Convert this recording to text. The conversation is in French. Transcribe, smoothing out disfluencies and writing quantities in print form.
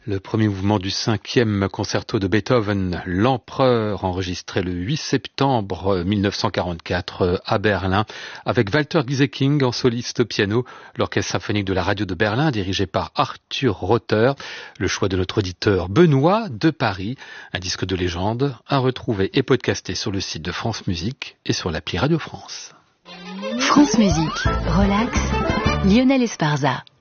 Le premier mouvement du 5e concerto de Beethoven, l'Empereur, enregistré le 8 septembre 1944 à Berlin, avec Walter Gieseking en soliste au piano, l'Orchestre symphonique de la radio de Berlin, dirigé par Arthur Rother, le choix de notre auditeur Benoît de Paris, un disque de légende à retrouver et podcaster sur le site de France Musique et sur l'appli Radio France. France Musique, relax, Lionel Esparza.